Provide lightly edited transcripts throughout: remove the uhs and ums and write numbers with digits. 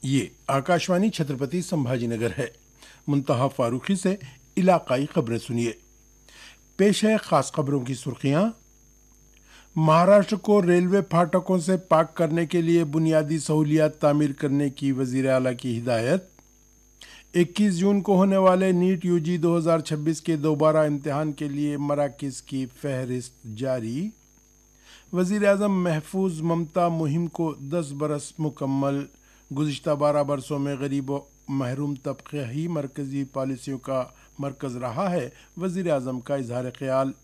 ये आकाशवाणी छत्रपति संभाजी नगर है। मुंतहा फारूकी से इलाकाई खबरें सुनिए। पेश है खास खबरों की सुर्खियां। महाराष्ट्र को रेलवे फाटकों से पाक करने के लिए बुनियादी सहूलियात तामीर करने की वजीर आला की हिदायत। 21 जून को होने वाले नीट यूजी 2026 के दोबारा इम्तिहान के लिए मराकिज की फहरिस्त जारी। वजीर आज़म महफूज ममता मुहिम को 10 बरस मुकम्मल। गुज़िश्ता 12 बरसों में गरीब व महरूम तबक़े ही मरकज़ी पॉलिसियों का मरकज़ रहा है, वज़ीर आज़म का इजहार ख्याल।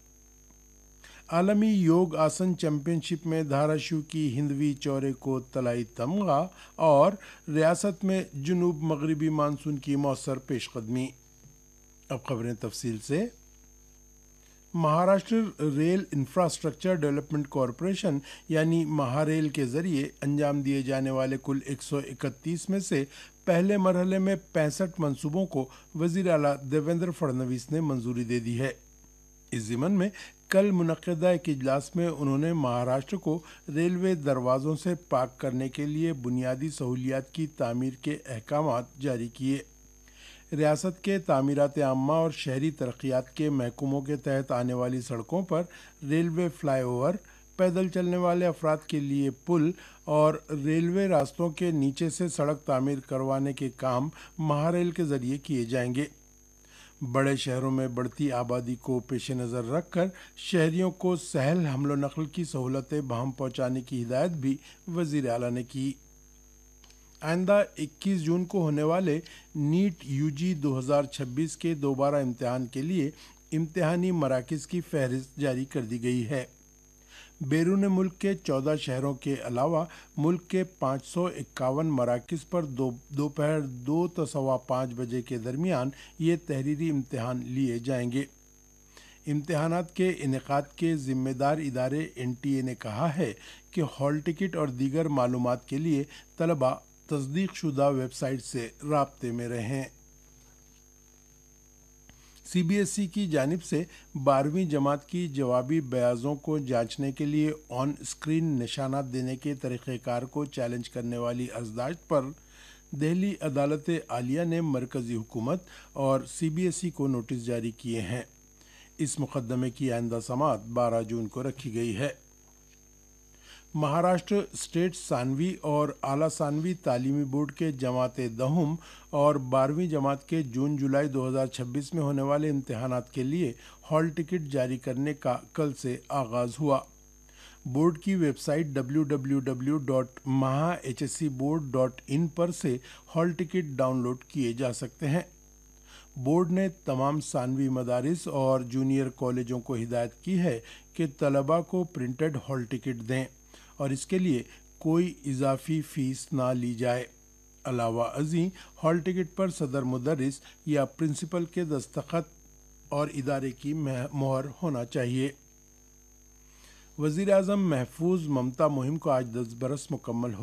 आलमी योग आसन चैम्पियनशिप में धाराशिव की हिंदवी चौरे को तलाई तमगा और रियासत में जुनूब मगरबी मानसून की मौसर पेशकदमी। अब खबरें तफसील से। Maharashtra rail infrastructure development corporation यानी महारेल के जरिए अंजाम दिए जाने वाले कुल 131 में से पहले मरहले में 65 मंसूबों को वज़ीर आला देवेंद्र फडणवीस ने मंजूरी दे दी है। इस ज़िमन में कल मुनक़्क़दा एक इजलास में उन्होंने महाराष्ट्र को रेलवे दरवाज़ों से पाक करने के लिए बुनियादी सहूलियात की तामीर के अहकामात जारी किए। रियासत के तामीरात आम्मा और शहरी तरक्यात के महकमों के तहत आने वाली सड़कों पर रेलवे फ्लाईओवर, पैदल चलने वाले अफराद के लिए पुल और रेलवे रास्तों के नीचे से सड़क तामीर करवाने के काम महारेल के जरिए किए जाएंगे। बड़े शहरों में बढ़ती आबादी को पेश नज़र रखकर शहरियों को सहल हमलो नकल की सहूलतें बहम पहुँचाने की हिदायत भी वज़ीर आला ने की। आइंदा 21 जून को होने वाले नीट यूजी 2026 के दोबारा इम्तिहान के लिए इम्तिहानी मराकिज़ की फहरिस्त जारी कर दी गई है। बैरून मुल्क के 14 शहरों के अलावा मुल्क के 551 मराकिज़ पर दोपहर 2 तो सवा 5 बजे के दरमियान ये तहरीरी इम्तिहान लिए जाएंगे। इम्तिहानात के इनेकाद के ज़िम्मेदार इदारे NTA ने कहा है कि हॉल टिकट और दीगर मालूमात के लिए तलबा तस्दीक शुदा वेबसाइट से राब्ते में रहें। CBSE की जानिब से 12वीं जमात की जवाबी बयाज़ों को जांचने के लिए ऑन स्क्रीन निशानात देने के तरीक़ेकार को चैलेंज करने वाली अर्जदाश्त पर दिल्ली अदालत आलिया ने मरकज़ी हुकूमत और CBSE को नोटिस जारी किए हैं। इस मुकदमे की आइंदा समाअत 12 जून को रखी गई है। महाराष्ट्र स्टेट सानवी और आला सानवी तालीमी बोर्ड के जमात दहुम और 12वीं जमात के जून जुलाई 2026 में होने वाले इम्तिहानात के लिए हॉल टिकट जारी करने का कल से आगाज़ हुआ। बोर्ड की वेबसाइट www.mahahscboard.in पर से हॉल टिकट डाउनलोड किए जा सकते हैं। बोर्ड ने तमाम सानवी मदारिस और जूनियर कॉलेजों को हिदायत की है कि तलबा को प्रिंटेड हॉल टिकट दें और इसके लिए कोई इजाफी फ़ीस ना ली जाए। अलावा अज़ीं हॉल टिकट पर सदर मुदर्रिस या प्रिंसिपल के दस्तखत और इदारे की मोहर होना चाहिए। वज़ीर आज़म महफूज ममता मुहिम को आज 10 बरस मुकम्मल